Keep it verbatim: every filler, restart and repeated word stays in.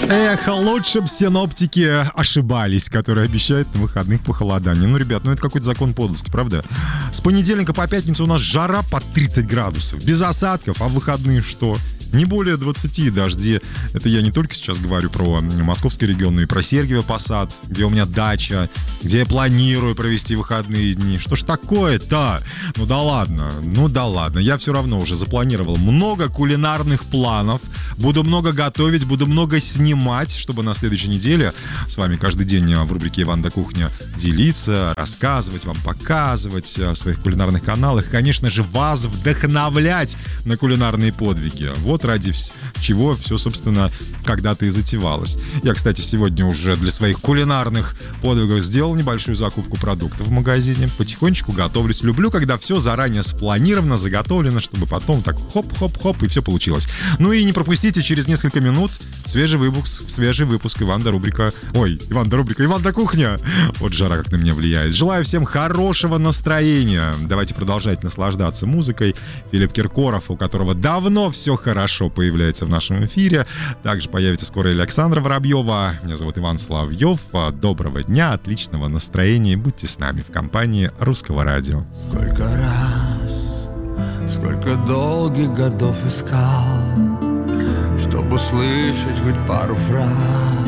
Эх, лучше бы синоптики ошибались, которые обещают на выходных похолодание. Ну, ребят, ну это какой-то закон подлости, правда? С понедельника по пятницу у нас жара под тридцать градусов, без осадков, а в выходные что? Не более двадцати, дожди. Это я не только сейчас говорю про московский регион, но и про Сергиево Посад, где у меня дача, где я планирую провести выходные дни. Что ж такое-то? Ну да ладно, ну да ладно. Я все равно уже запланировал много кулинарных планов. Буду много готовить, буду много снимать, чтобы на следующей неделе с вами каждый день в рубрике «Иван Кухня» делиться, рассказывать вам, показывать в своих кулинарных каналах. И, конечно же, вас вдохновлять на кулинарные подвиги. Вот ради чего все, собственно, когда-то и затевалось. Я, кстати, сегодня уже для своих кулинарных подвигов сделал небольшую закупку продуктов в магазине. Потихонечку готовлюсь. Люблю, когда все заранее спланировано, заготовлено, чтобы потом так хоп-хоп-хоп, и все получилось. Ну и не пропустите через несколько минут свежий выпуск, свежий выпуск Иван да рубрика... Ой, Иван да рубрика, Иван да кухня. Вот жара как на меня влияет. Желаю всем хорошего настроения. Давайте продолжать наслаждаться музыкой. Филипп Киркоров, у которого давно все хорошо, появляется в нашем эфире. Также появится скоро и Александра Воробьева. Меня зовут Иван Соловьев. Доброго дня, отличного настроения. Будьте с нами в компании Русского радио. Сколько раз, сколько долгих годов искал, чтобы услышать хоть пару фраз